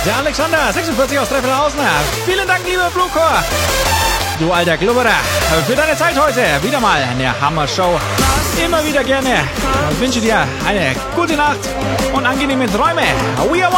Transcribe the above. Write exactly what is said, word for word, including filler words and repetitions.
Der Alexander, sechsundvierzig aus Treffelhausen. Vielen Dank, lieber Bluecore. Du alter Glubberer, für deine Zeit heute. Wieder mal eine Hammer-Show. Immer wieder gerne. Ich wünsche dir eine gute Nacht und angenehme Träume. We are one.